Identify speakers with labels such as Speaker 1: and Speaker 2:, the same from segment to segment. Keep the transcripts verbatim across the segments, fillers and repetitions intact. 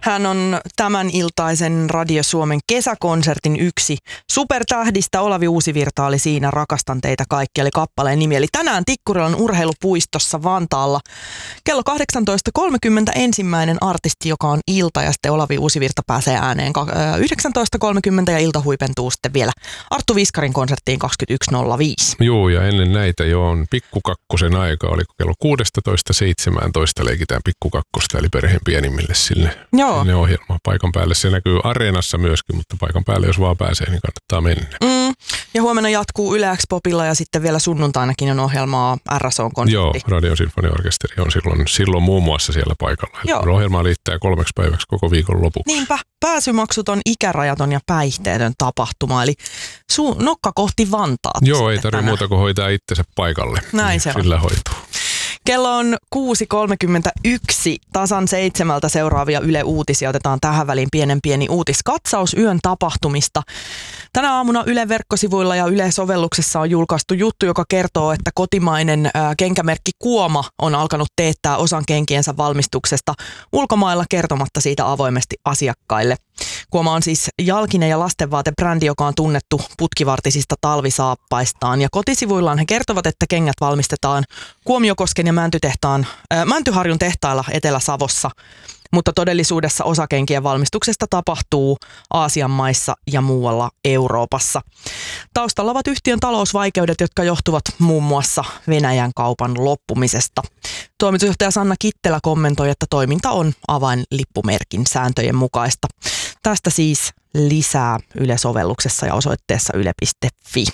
Speaker 1: Hän on tämän iltaisen Radio Suomen kesäkonsertin yksi supertähdistä. Olavi Uusivirta oli siinä. Rakastan teitä kaikki, eli kappaleen nimi. Eli tänään Tikkurilan urheilupuistossa Vantaalla kello kahdeksantoista kolmekymmentä ensimmäinen artisti, joka on ilta, ja sitten Olavi Uusivirta pääsee ääneen yhdeksäntoista kolmekymmentä ja ilta huipentuu sitten vielä Arttu Viskarin konserttiin kaksikymmentäyksi nolla viisi.
Speaker 2: Joo, ja ennen näitä jo on pikkukakkosen aika, oliko kello kuusitoista seitsemäntoista leikitään pikkukakkosta, eli perheen pienimmille sinne, sinne ohjelmaan paikan päälle. Se näkyy Areenassa myöskin, mutta paikan päälle, jos vaan pääsee, niin kannattaa mennä.
Speaker 1: Mm. Ja huomenna jatkuu Yle X-popilla ja sitten vielä sunnuntainakin on ohjelmaa R S O-konsertti.
Speaker 2: Joo, Radion Sinfoniaorkesteri on silloin, silloin muun muassa siellä paikalla. Ohjelmaa liittää kolmeksi päiväksi koko viikon lopuksi.
Speaker 1: Niinpä, pääsymaksuton, ikärajaton ja päihteetön tapahtuma, eli su- nokka kohti Vantaata.
Speaker 2: Joo, ei tarvitse muuta kuin hoitaa itsensä paikalle.
Speaker 1: Näin
Speaker 2: niin
Speaker 1: se on.
Speaker 2: Sillä hoituu.
Speaker 1: Kello on kuusi kolmekymmentäyksi, tasan seitsemältä seuraavia Yle Uutisia. Otetaan tähän väliin pienen pieni uutiskatsaus yön tapahtumista. Tänä aamuna Yle verkkosivuilla ja Yle-sovelluksessa on julkaistu juttu, joka kertoo, että kotimainen ää, kenkämerkki Kuoma on alkanut teettää osan kenkiensä valmistuksesta ulkomailla kertomatta siitä avoimesti asiakkaille. Kuoma on siis jalkine- ja lastenvaatebrändi, joka on tunnettu putkivartisista talvisaappaistaan. Ja kotisivuillaan he kertovat, että kengät valmistetaan Kuomiokosken ja Mäntytehtaan, äh, Mäntyharjun tehtailla Etelä-Savossa. Mutta todellisuudessa osa kenkien valmistuksesta tapahtuu Aasian maissa ja muualla Euroopassa. Taustalla ovat yhtiön talousvaikeudet, jotka johtuvat muun muassa Venäjän kaupan loppumisesta. Toimitusjohtaja Sanna Kittelä kommentoi, että toiminta on avainlippumerkin sääntöjen mukaista. Tästä siis lisää Yle-sovelluksessa ja osoitteessa yle piste fi.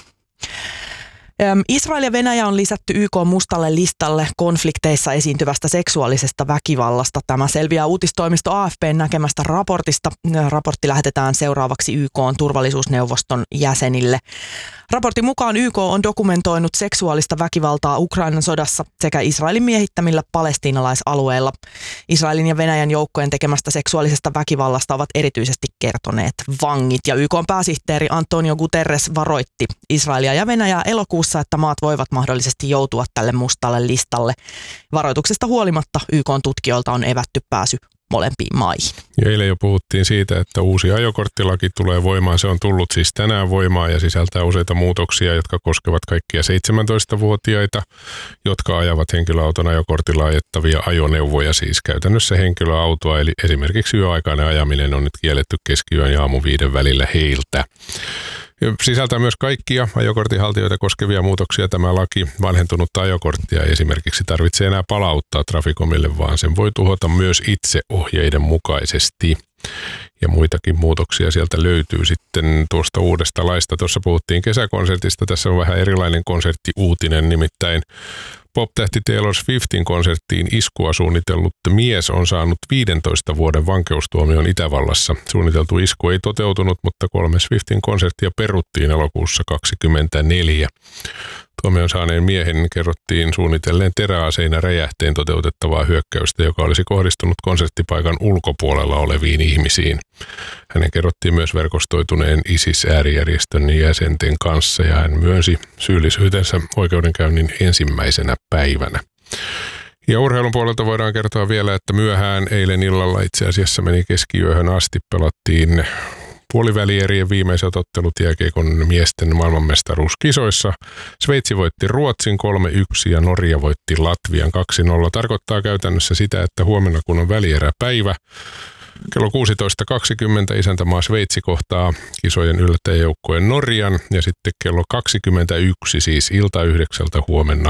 Speaker 1: Israel ja Venäjä on lisätty Y K:n mustalle listalle konflikteissa esiintyvästä seksuaalisesta väkivallasta. Tämä selviää uutistoimisto A F P:n näkemästä raportista. Raportti lähetetään seuraavaksi Y K:n turvallisuusneuvoston jäsenille. Raportin mukaan Y K on dokumentoinut seksuaalista väkivaltaa Ukrainan sodassa sekä Israelin miehittämillä palestiinalaisalueilla. Israelin ja Venäjän joukkojen tekemästä seksuaalisesta väkivallasta ovat erityisesti kertoneet vangit. Ja Y K:n pääsihteeri Antonio Guterres varoitti Israelia ja Venäjää elokuussa, että maat voivat mahdollisesti joutua tälle mustalle listalle. Varoituksesta huolimatta Y K:n tutkijoilta on evätty pääsy molempiin maihin.
Speaker 2: Ja eilen jo puhuttiin siitä, että uusi ajokorttilaki tulee voimaan. Se on tullut siis tänään voimaan ja sisältää useita muutoksia, jotka koskevat kaikkia seitsemäntoistavuotiaita, jotka ajavat henkilöauton ajokortilla ajettavia ajoneuvoja, siis käytännössä henkilöautoa. Eli esimerkiksi yöaikainen ajaminen on nyt kielletty keskiyön ja aamu viiden välillä heiltä. Sisältää myös kaikkia ajokortinhaltijoita koskevia muutoksia tämä laki. Vanhentunutta ajokorttia ei esimerkiksi tarvitse enää palauttaa Traficomille, vaan sen voi tuhota myös itse ohjeiden mukaisesti. Ja muitakin muutoksia sieltä löytyy sitten tuosta uudesta laista. Tuossa puhuttiin kesäkonsertista. Tässä on vähän erilainen konserttiuutinen, nimittäin pop-tähti Taylor Swiftin konserttiin iskua suunnitellut mies on saanut viidentoista vuoden vankeustuomion Itävallassa. Suunniteltu isku ei toteutunut, mutta kolme Swiftin konserttia peruttiin elokuussa kaksikymmentäneljä. Tuomion saaneen miehen kerrottiin suunnitelleen teräaseina räjähteen toteutettavaa hyökkäystä, joka olisi kohdistunut konserttipaikan ulkopuolella oleviin ihmisiin. Hänen kerrottiin myös verkostoituneen ISIS-äärijärjestön jäsenten kanssa ja hän myönsi syyllisyytensä oikeudenkäynnin ensimmäisenä päivänä. Ja urheilun puolelta voidaan kertoa vielä, että myöhään eilen illalla itse asiassa meni keskiyöhön asti, pelattiin puolivälierien viimeiset ottelut jääkiekon miesten maailmanmestaruuskisoissa. Sveitsi voitti Ruotsin kolme yksi ja Norja voitti Latvian kaksi nolla. Tarkoittaa käytännössä sitä, että huomenna kun on välieräpäivä, kello kuusitoista kaksikymmentä isäntämaa Sveitsi kohtaa kisojen yllättäjäjoukkueen Norjan ja sitten kello kaksikymmentäyksi siis ilta yhdeksältä huomenna